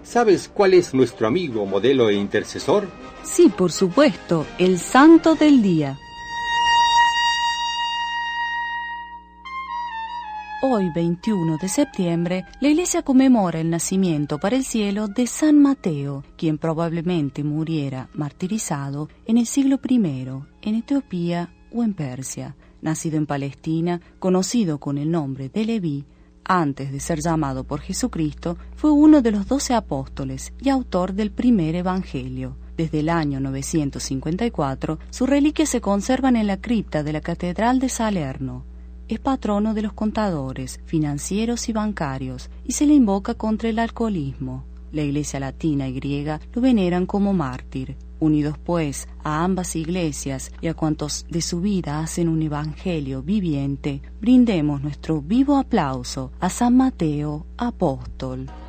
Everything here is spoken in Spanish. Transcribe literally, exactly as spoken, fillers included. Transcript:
¿Sabes cuál es nuestro amigo, modelo e intercesor? Sí, por supuesto, el santo del día. Hoy, veintiuno de septiembre, la Iglesia conmemora el nacimiento para el cielo de San Mateo, quien probablemente muriera martirizado en el siglo primero, en Etiopía o en Persia. Nacido en Palestina, conocido con el nombre de Leví, antes de ser llamado por Jesucristo, fue uno de los doce apóstoles y autor del primer evangelio. Desde el año novecientos cincuenta y cuatro, sus reliquias se conservan en la cripta de la Catedral de Salerno. Es patrono de los contadores, financieros y bancarios, y se le invoca contra el alcoholismo. La Iglesia latina y griega lo veneran como mártir. Unidos pues a ambas iglesias y a cuantos de su vida hacen un evangelio viviente, brindemos nuestro vivo aplauso a San Mateo, apóstol.